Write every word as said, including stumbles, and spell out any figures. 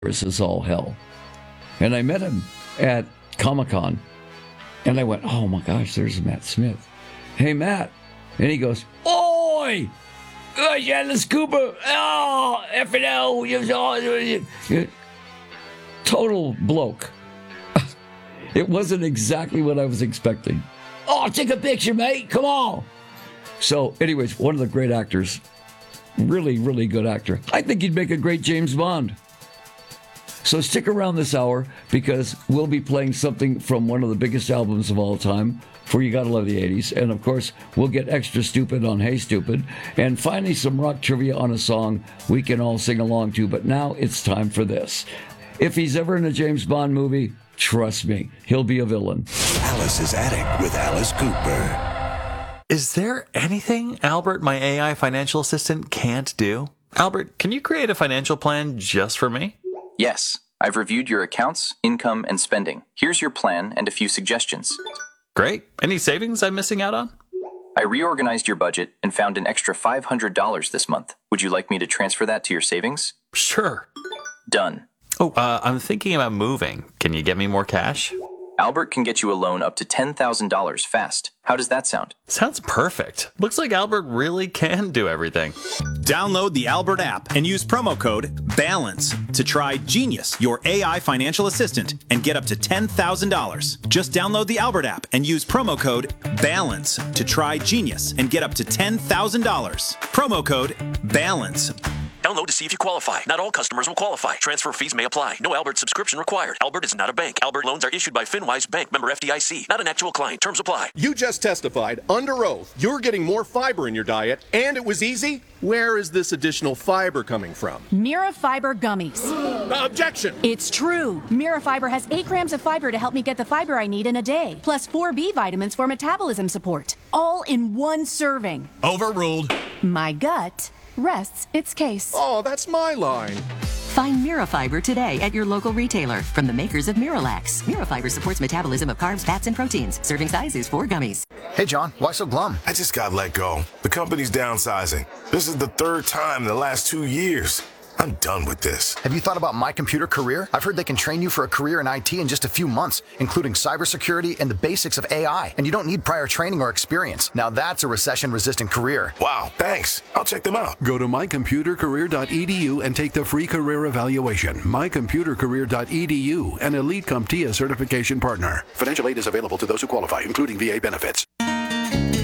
as all hell. And I met him at Comic-Con. And I went, oh my gosh, there's Matt Smith. Hey, Matt. And he goes, oi! Oh, Alice Cooper! Oh, F N O! Total bloke. It wasn't exactly what I was expecting. Oh, take a picture, mate. Come on. So, anyways, one of the great actors. Really, really good actor. I think he'd make a great James Bond. So stick around this hour because we'll be playing something from one of the biggest albums of all time for You Gotta Love the eighties. And, of course, we'll get extra stupid on Hey Stupid. And finally, some rock trivia on a song we can all sing along to. But now it's time for this. If he's ever in a James Bond movie, trust me, he'll be a villain. Alice's Attic with Alice Cooper. Is there anything Albert, my A I financial assistant, can't do? Albert, can you create a financial plan just for me? Yes, I've reviewed your accounts, income, and spending. Here's your plan and a few suggestions. Great. Any savings I'm missing out on? I reorganized your budget and found an extra five hundred dollars this month. Would you like me to transfer that to your savings? Sure. Done. Oh, uh, I'm thinking about moving. Can you get me more cash? Albert can get you a loan up to ten thousand dollars fast. How does that sound? Sounds perfect. Looks like Albert really can do everything. Download the Albert app and use promo code BALANCE to try Genius, your A I financial assistant, and get up to ten thousand dollars. Just download the Albert app and use promo code BALANCE to try Genius and get up to ten thousand dollars. Promo code BALANCE. Download to see if you qualify. Not all customers will qualify. Transfer fees may apply. No Albert subscription required. Albert is not a bank. Albert loans are issued by FinWise Bank, member F D I C. Not an actual client. Terms apply. You just testified under oath you're getting more fiber in your diet, and it was easy? Where is this additional fiber coming from? Mirafiber gummies. Uh, objection! It's true. Mirafiber has eight grams of fiber to help me get the fiber I need in a day, plus four B vitamins for metabolism support. All in one serving. Overruled. My gut rests its case. Oh, that's my line. Find Mirafiber today at your local retailer from the makers of Miralax. Mirafiber supports metabolism of carbs, fats, and proteins. Serving size is four gummies. Hey, John, why so glum? I just got let go. The company's downsizing. This is the third time in the last two years. I'm done with this. Have you thought about My Computer Career? I've heard they can train you for a career in I T in just a few months, including cybersecurity and the basics of A I. And you don't need prior training or experience. Now that's a recession-resistant career. Wow, thanks. I'll check them out. Go to my computer career dot e d u and take the free career evaluation. my computer career dot e d u, an Elite CompTIA certification partner. Financial aid is available to those who qualify, including V A benefits.